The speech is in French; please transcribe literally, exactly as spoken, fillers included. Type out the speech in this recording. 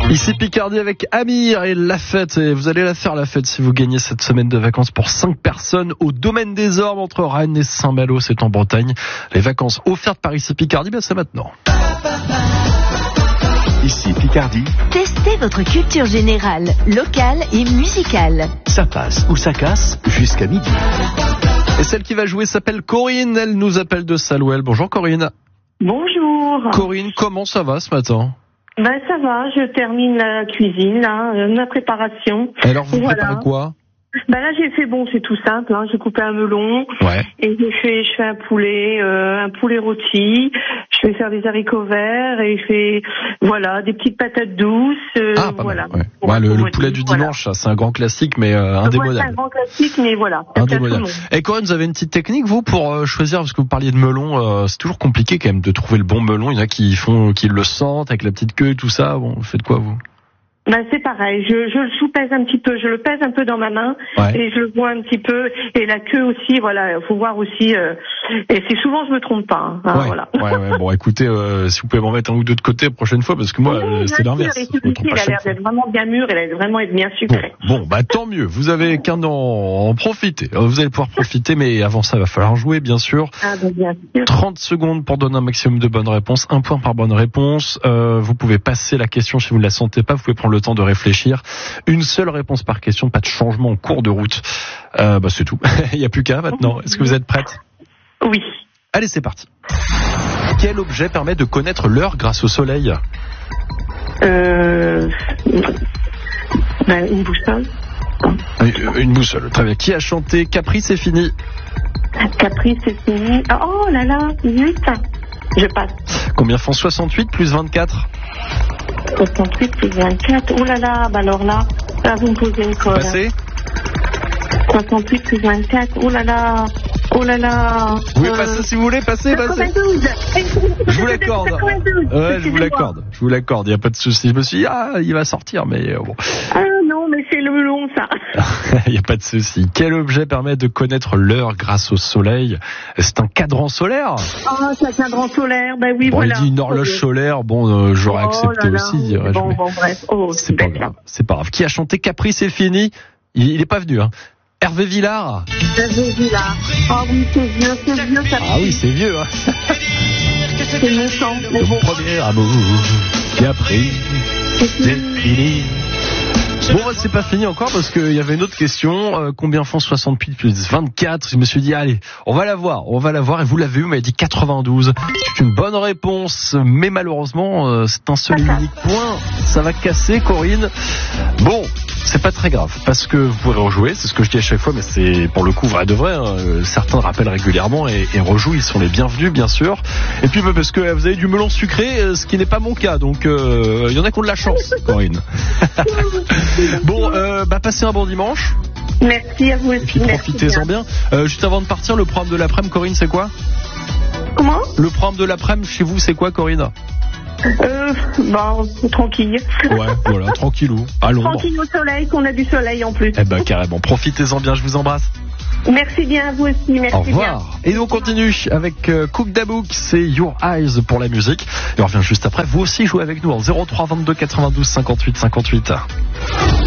Ici Picardie avec Amir et la fête. Et vous allez la faire la fête si vous gagnez cette semaine de vacances pour cinq personnes au Domaine des Ormes entre Rennes et Saint-Malo, c'est en Bretagne. Les vacances offertes par Ici Picardie, ben c'est maintenant. Ici Picardie. Testez votre culture générale, locale et musicale. Ça passe ou ça casse jusqu'à midi. Et celle qui va jouer s'appelle Corinne, elle nous appelle de Salouel. Bonjour Corinne. Bonjour. Corinne, comment ça va ce matin ? Ben ça va, je termine la cuisine, là, euh, ma préparation. Et alors vous Et préparez voilà. quoi ? Ben là j'ai fait, bon c'est tout simple, hein, j'ai coupé un melon, Ouais. et j'ai fait, je fais un poulet, euh, un poulet rôti, je vais faire des haricots verts, et je fais, voilà, des petites patates douces, euh, Ah, pas voilà. mal, ouais. Pour Ouais, un le, le poulet, poulet du voilà. dimanche, ça, c'est un grand classique, mais euh, Ouais, c'est indémodable. un grand classique, mais voilà. ça plaît à tout le Indémodable. monde. Et Corinne, vous avez une petite technique, vous, pour euh, choisir, parce que vous parliez de melon, euh, c'est toujours compliqué quand même de trouver le bon melon. Il y en a qui font, qui le sentent avec la petite queue et tout ça. Bon, vous faites quoi, vous ? Ben c'est pareil, je, je le sous-pèse un petit peu, je le pèse un peu dans ma main, Ouais. et je le vois un petit peu, et la queue aussi, voilà, il faut voir aussi, euh, et c'est souvent je me trompe pas, hein, ouais. voilà. ouais, ouais. Bon, écoutez, euh, si vous pouvez m'en mettre un ou deux de côté la prochaine fois, parce que moi, Oui, euh, c'est bien l'inverse. sûr, et Je me trompe celui-ci, à il a chaque l'air fois. d'être vraiment bien mûr, il a l'air vraiment être bien Bon, sucré. bon, bah tant mieux. Vous avez qu'un an, en profiter. Vous allez pouvoir profiter, mais avant ça, il va falloir jouer, bien sûr. Ah, ben, bien sûr. trente secondes pour donner un maximum de bonnes réponses, un point par bonne réponse. Euh, vous pouvez passer la question si vous ne la sentez pas, vous pouvez prendre le temps de réfléchir. Une seule réponse par question, pas de changement en cours de route. Euh, bah c'est tout. Il n'y a plus qu'à maintenant. Est-ce que vous êtes prête ? Oui. Allez, c'est parti. Quel objet permet de connaître l'heure grâce au soleil ? Euh, ben, une boussole. Une boussole, très bien. Qui a chanté Capri, c'est fini ? Caprice, c'est fini. Oh là là, huit. Je passe. Combien font soixante-huit plus vingt-quatre ? soixante-huit plus vingt-quatre. Oh là là, bah alors là, là vous me posez une colle. Passez ? soixante-huit plus vingt-quatre. Oh là là. Oh là là. Vous pouvez euh, passer si vous voulez, passez, passez. quatre-vingt-douze. Je vous l'accorde. quatre-vingt-douze. Ouais, je vous Excusez-moi. l'accorde. Je vous l'accorde. Il n'y a pas de souci. Je me suis dit, ah, il va sortir, mais euh, bon. Ah non, mais c'est le melon, ça. Il n'y a pas de souci. Quel objet permet de connaître l'heure grâce au soleil ? C'est un cadran solaire. Ah, c'est un cadran solaire. Ben oui, Bon, voilà. il dit une horloge solaire. Bon, euh, j'aurais Oh accepté là là. aussi, dirais-je. Bon, mais bon, bref. Oh, c'est pas bête, grave. C'est pas grave. Qui a chanté Capri, c'est fini ? Il n'est pas venu, hein. Hervé Villard. J'avais vu là. Ah oui, c'est vieux, c'est vieux, ça. Ah oui, c'est vieux, hein. C'est mon sang. Le premier amour qui a pris, c'est fini. Bon, bah, c'est pas fini encore parce qu'il y avait une autre question. Euh, combien font soixante-huit plus vingt-quatre ? Je me suis dit, allez, on va la voir, on va la voir. Et vous l'avez vu, vous m'avez dit quatre-vingt-douze. C'est une bonne réponse, mais malheureusement, euh, c'est un seul et unique point. Ça va casser, Corinne. Bon, c'est pas très grave parce que vous pourrez rejouer. C'est ce que je dis à chaque fois, mais c'est pour le coup vrai de vrai. Hein. Certains rappellent régulièrement et, et rejouent. Ils sont les bienvenus, bien sûr. Et puis, bah, parce que vous avez du melon sucré, ce qui n'est pas mon cas. Donc, il euh, y en a qui ont de la chance, Corinne. Bon, euh, bah passez un bon dimanche. Merci à vous aussi. Et puis profitez-en bien. Euh, juste avant de partir, le programme de l'après-midi, Corinne, c'est quoi ? Comment ? Le programme de l'après-midi chez vous, c'est quoi, Corinne ? Euh, bon, tranquille. Ouais, voilà, tranquillou, à l'ombre. Tranquille au soleil, qu'on a du soleil en plus. Eh ben carrément, profitez-en bien, je vous embrasse. Merci bien à vous aussi, merci Au bien. revoir. Et nous on continue avec euh, Cook Dabouk, c'est Your Eyes pour la musique. Et on revient juste après. Vous aussi jouez avec nous en zéro trois vingt-deux quatre-vingt-douze cinquante-huit cinquante-huit.